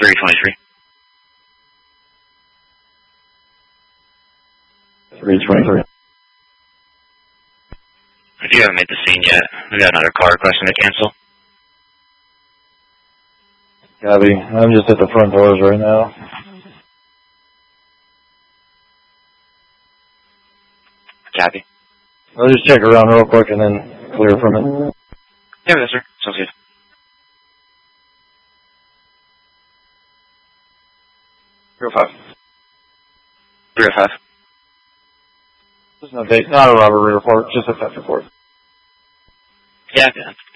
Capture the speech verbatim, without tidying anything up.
three twenty-three. three twenty-three. If you haven't made the scene yet, we got another car requesting to cancel. Copy. I'm just at the front doors right now. Copy. I'll just check around real quick and then clear from it. Yeah, yes, sir. Sounds good. three oh five. three oh five. Just an update. Not a robbery report, just a theft report. Yeah, yeah.